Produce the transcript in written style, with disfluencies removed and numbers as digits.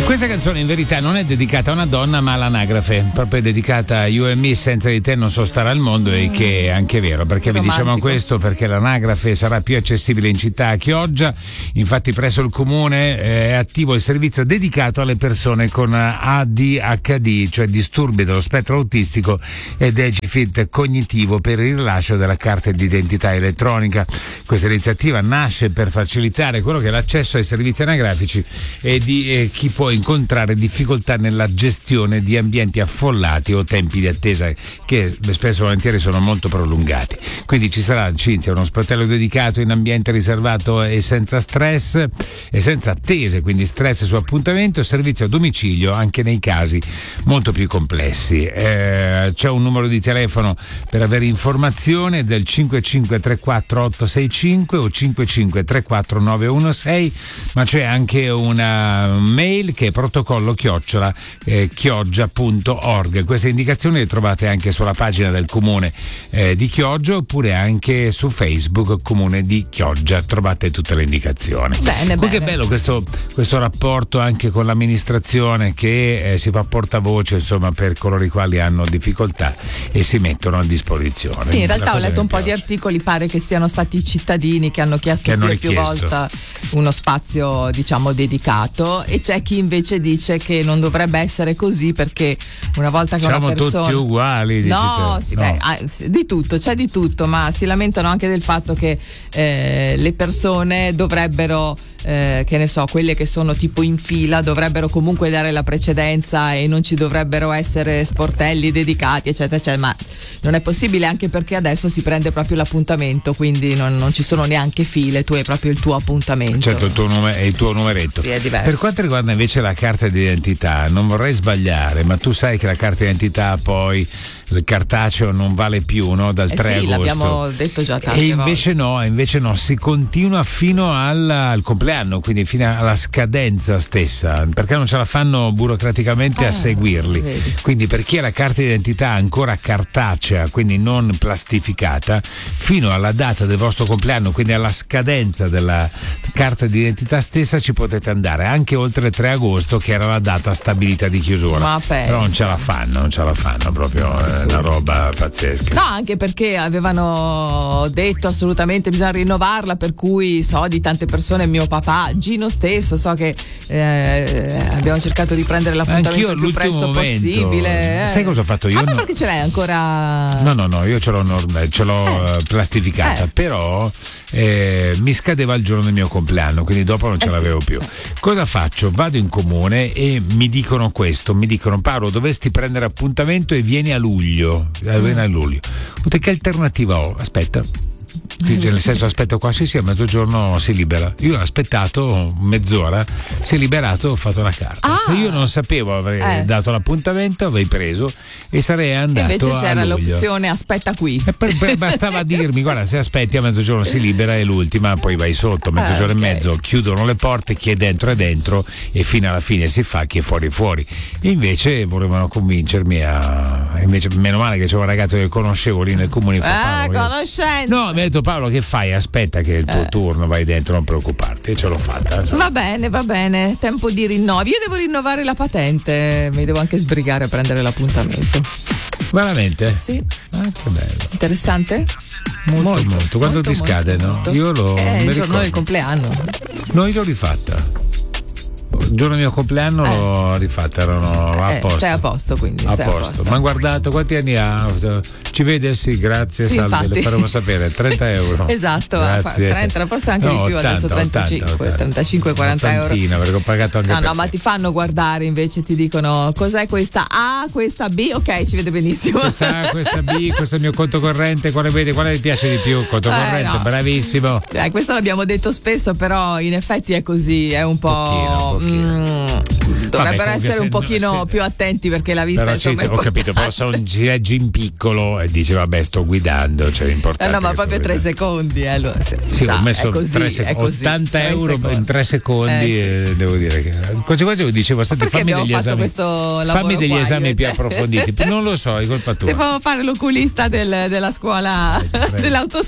Questa canzone in verità non è dedicata a una donna ma all'anagrafe, proprio dedicata a You and Me, senza di te non so stare al mondo, e che è anche vero. Perché vi diciamo questo? Perché l'anagrafe sarà più accessibile in città a Chioggia. Infatti presso il comune è attivo il servizio dedicato alle persone con ADHD, cioè disturbi dello spettro autistico, e deficit cognitivo, per il rilascio della carta d'identità elettronica. Questa iniziativa nasce per facilitare quello che è l'accesso ai servizi anagrafici e di chi può incontrare difficoltà nella gestione di ambienti affollati o tempi di attesa che spesso e volentieri sono molto prolungati. Quindi ci sarà, Cinzia, uno sportello dedicato in ambiente riservato e senza stress e senza attese, quindi stress su appuntamento, servizio a domicilio anche nei casi molto più complessi. C'è un numero di telefono per avere informazione del 5534865 o 5534916, ma c'è anche una mail che è protocollo@chioggia.org. Queste indicazioni le trovate anche sulla pagina del comune di Chioggia, oppure anche su Facebook Comune di Chioggia, trovate tutte le indicazioni. Bene. Che bello questo rapporto anche con l'amministrazione, che si fa portavoce, insomma, per coloro i quali hanno difficoltà e si mettono a disposizione. Sì, in realtà ho letto un po' di articoli, pare che siano stati i cittadini che hanno chiesto più volte uno spazio, diciamo, dedicato, e c'è chi invece dice che non dovrebbe essere così, perché una volta che siamo una persona... tutti uguali, di tutto, c'è di tutto, ma si lamentano anche del fatto che le persone dovrebbero, che ne so, quelle che sono tipo in fila dovrebbero comunque dare la precedenza e non ci dovrebbero essere sportelli dedicati, eccetera, eccetera, ma non è possibile, anche perché adesso si prende proprio l'appuntamento, quindi non ci sono neanche file, tu hai proprio il tuo appuntamento. Certo, il tuo numeretto. Sì, è diverso. Per quanto riguarda invece la carta d'identità, non vorrei sbagliare, ma tu sai che la carta d'identità poi il cartaceo non vale più, no? Dal 3 agosto. L'abbiamo detto già tante volte. Invece no, si continua fino al compleanno, quindi fino alla scadenza stessa, perché non ce la fanno burocraticamente a seguirli. Vedi. Quindi per chi ha la carta d'identità ancora cartacea, quindi non plastificata, fino alla data del vostro compleanno, quindi alla scadenza della carta d'identità stessa, ci potete andare anche oltre il 3 agosto, che era la data stabilita di chiusura. Però non ce la fanno proprio. Una roba pazzesca. No, anche perché avevano detto assolutamente bisogna rinnovarla, per cui so di tante persone, mio papà, Gino stesso, so che abbiamo cercato di prendere l'appuntamento il più presto possibile. Sai cosa ho fatto io? Ma perché ce l'hai ancora? No, io ce l'ho plastificata, però mi scadeva il giorno del mio compleanno, quindi dopo non ce l'avevo più. Cosa faccio? Vado in comune e mi dicono Paolo, dovresti prendere appuntamento e vieni a luglio. Che alternativa ho? Aspetta, nel senso, aspetto qua, sì, a mezzogiorno si libera. Io ho aspettato mezz'ora, si è liberato, ho fatto la carta. Se io non sapevo, avrei dato l'appuntamento, avrei preso e sarei andato. Invece c'era l'opzione aspetta qui. Bastava dirmi, guarda, se aspetti a mezzogiorno si libera, è l'ultima, poi vai sotto, mezzogiorno e mezzo, chiudono le porte, chi è dentro è dentro e fino alla fine si fa, chi è fuori è fuori. E invece volevano convincermi invece meno male che c'era un ragazzo che conoscevo lì nel comune. Conoscenza. No, mi ha detto Paolo, che fai? Aspetta che è il tuo turno, vai dentro, non preoccuparti. E ce l'ho fatta. Va bene, tempo di rinnovi. Io devo rinnovare la patente, mi devo anche sbrigare a prendere l'appuntamento. Veramente? Sì. Che bello. Interessante? Molto. Quando ti scade, molto. No? Io il giorno del compleanno. No, io l'ho rifatta. Il giorno del mio compleanno l'ho rifatta, erano a posto. Sei a posto, quindi. A posto. Ma guardato, quanti anni ha? Ci vede? Sì, grazie, sì, salve, le faremo sapere. 30 euro. Esatto, grazie. 30, forse anche di più, 80, adesso 35, 35-40 euro. Perché ho pagato anche No, ma ti fanno guardare, invece ti dicono cos'è questa A, questa B, ok, ci vede benissimo. Questa A, questa B, questo è il mio conto corrente, quale vi piace di più? Conto corrente, no. Bravissimo. Questo l'abbiamo detto spesso, però in effetti è così, è un po'. Dovrebbero essere un pochino più attenti, perché la vista però è ho capito, però se un gireggio in piccolo e dice vabbè sto guidando, cioè l'importante no, ma proprio 3 secondi sì, ho messo 3 secondi, 80 euro in 3 secondi e devo dire che quasi lo dicevo, senti, fammi degli esami più approfonditi. Non lo so, è colpa tua. Devo fare l'oculista della scuola dell'autostrada.